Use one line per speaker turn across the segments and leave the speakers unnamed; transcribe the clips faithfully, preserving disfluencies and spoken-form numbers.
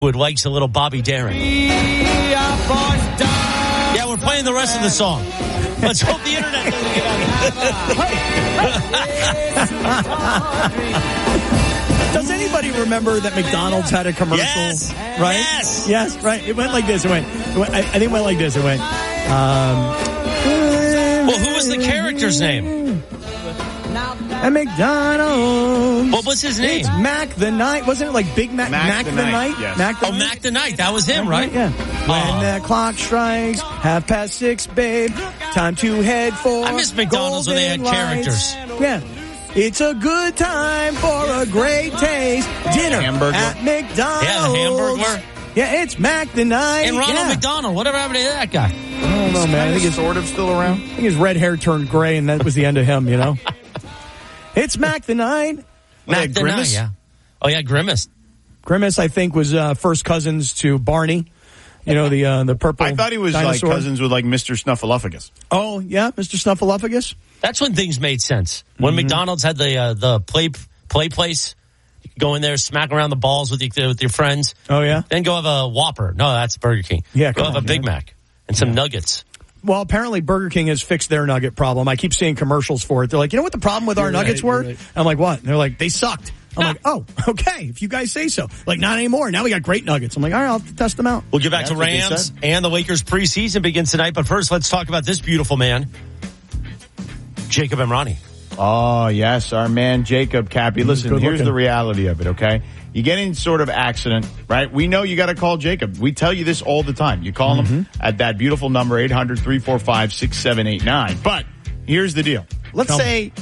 Wood likes a little Bobby Darin. Yeah, we're playing the rest of the song. Let's hope the internet doesn't get out.
Does anybody remember that McDonald's had a commercial?
Yes,
right?
Yes,
yes, right. It went like this. It went. It went I, I think it went like this. It went. Um,
well, who was the character's name?
At McDonald's.
What was his name?
It's Mac the Knight. Wasn't it like Big Mac?
Mac,
Mac
the,
the
Night.
Night.
Yes.
Mac the
oh,
Night?
Mac the Knight. That was him, right?
Yeah.
Oh.
When the clock strikes half past six, babe, time to head for.
I miss McDonald's when they had characters.
Yeah. It's a good time for a great taste dinner
Hamburger.
at McDonald's.
Yeah, the Hamburglar.
Yeah, it's Mac the Night.
And Ronald
yeah.
McDonald. Whatever happened to that guy?
I don't know, man. I think his
sort of still around.
I think his red hair turned gray, and that was the end of him. You know. It's Mac the Night.
Mac the
Grimace?
Night. Yeah. Oh yeah, Grimace.
Grimace, I think, was uh, first cousins to Barney. You know, the uh, the purple
I thought he was
dinosaur.
like cousins with like Mister Snuffleupagus.
Oh, yeah, Mister Snuffleupagus.
That's when things made sense. When mm-hmm. McDonald's had the uh, the play play place, you could go in there, smack around the balls with your with your friends.
Oh yeah.
Then go have a Whopper. No, that's Burger King.
Yeah,
go have
on,
a Big
yeah.
Mac and some
yeah.
nuggets.
Well, apparently Burger King has fixed their nugget problem. I keep seeing commercials for it. They're like, you know what the problem with
you're
our nuggets
right,
were?
right.
I'm like, what? And they're like, they sucked. I'm like, oh, okay, if you guys say so. Like, not anymore. Now we got great nuggets. I'm like, all right, I'll test them out.
We'll get back
That's
to
what they
Rams
said.
and the Lakers preseason begins tonight. But first, let's talk about this beautiful man, Jacob Emrani.
Oh, yes, our man Jacob Cappy. Listen,
good
here's
looking.
the reality of it, okay? You get in sort of accident, right? We know you got to call Jacob. We tell you this all the time. You call
Mm-hmm.
him at that beautiful number, eight hundred, three four five, six seven eight nine. But here's the deal. Let's
Tell
say,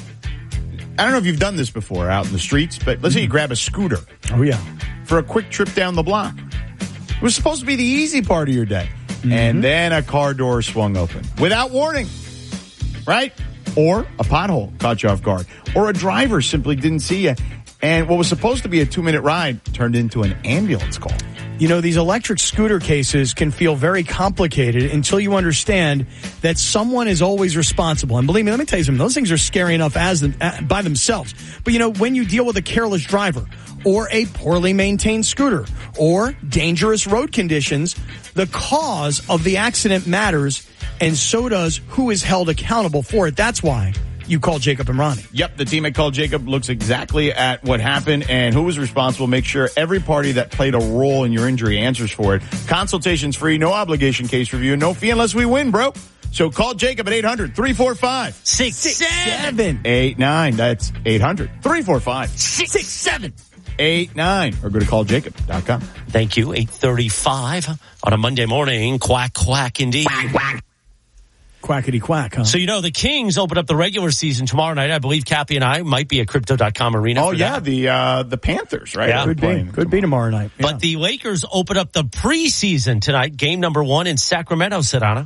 I don't know if you've done this before out in the streets, but let's say you grab a scooter
Oh, yeah.
for a quick trip down the block. It was supposed to be the easy part of your day.
Mm-hmm.
And then a car door swung open without warning, right? Or a pothole caught you off guard. Or a driver simply didn't see you. And what was supposed to be a two-minute ride turned into an ambulance call.
You know, these electric scooter cases can feel very complicated until you understand that someone is always responsible. And believe me, let me tell you something. Those things are scary enough as them, uh, by themselves. But, you know, when you deal with a careless driver or a poorly maintained scooter or dangerous road conditions, the cause of the accident matters, and so does who is held accountable for it. That's why you call Jacob Emrani.
Yep, the team at Call Jacob looks exactly at what happened and who was responsible. Make sure every party that played a role in your injury answers for it. Consultation's free, no obligation case review, no fee unless we win, bro. So call Jacob at eight hundred, three four five,
Six, seven,
Seven.
eight nine. That's eight hundred, three four five,
six, seven.
eight nine. Or go to call jacob dot com.
Thank you. eight thirty-five on a Monday morning. Quack, quack, indeed. Quack, quack.
Quackity quack, huh?
So, you know, the Kings open up the regular season tomorrow night. I believe Cappy and I might be at crypto dot com arena.
Oh,
for
yeah,
that.
the uh, the Panthers, right?
Yeah.
They're
Could be.
playing
Could be tomorrow night. Yeah.
But the Lakers open up the preseason tonight. Game number one in Sacramento, Sedana.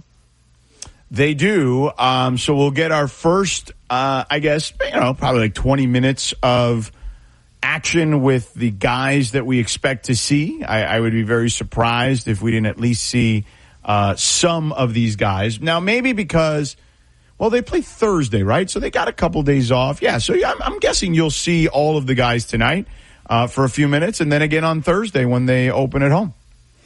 They do. Um, so we'll get our first, uh, I guess, you know, probably like twenty minutes of action with the guys that we expect to see. I, I would be very surprised if we didn't at least see uh, some of these guys. Now, maybe because, well, they play Thursday, right? So they got a couple days off. Yeah, so yeah, I'm, I'm guessing you'll see all of the guys tonight uh, for a few minutes, and then again on Thursday when they open at home.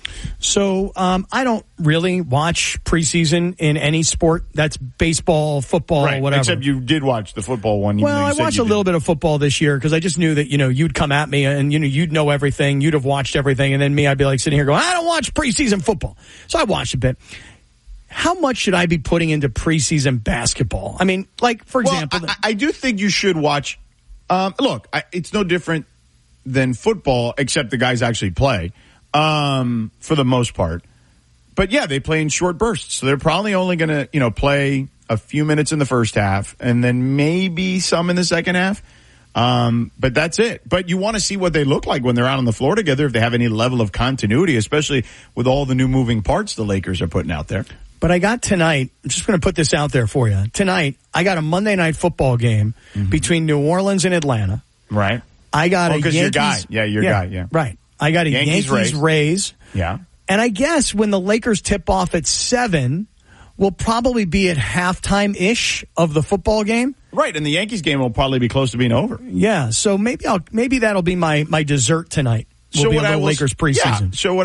So um, I don't really watch preseason in any sport. That's baseball, football,
Right,
whatever.
except you did watch the football one. even
Well,
though you
I
said
watched
you
a little
didn't.
bit of football this year because I just knew that, you know, you'd come at me and, you know, you'd know everything. You'd have watched everything. And then me, I'd be like sitting here going, I don't watch preseason football. So I watched a bit. How much should I be putting into preseason basketball? I mean, like, for
Well,
example.
I, I do think you should watch. Um, look, I, it's no different than football, except the guys actually play um, for the most part. But yeah, they play in short bursts, so they're probably only going to, you know, play a few minutes in the first half, and then maybe some in the second half. Um, but that's it. But you want to see what they look like when they're out on the floor together, if they have any level of continuity, especially with all the new moving parts the Lakers are putting out there.
But I got tonight, I'm just going to put this out there for you. Tonight, I got a Monday night football game mm-hmm. between New Orleans and Atlanta.
Right.
I got
oh,
a Yankees.
Your guy. Yeah, your
yeah,
guy, yeah.
Right. I got a
Yankees,
Yankees,
Rays.
Rays.
Yeah.
And I guess when the Lakers tip off at seven, we'll probably be at halftime-ish of the football game.
Right, and the Yankees game will probably be close to being over.
Yeah, so maybe I'll maybe that'll be my, my dessert tonight. will
so
be a
what I
little
will,
Lakers preseason.
Yeah, so what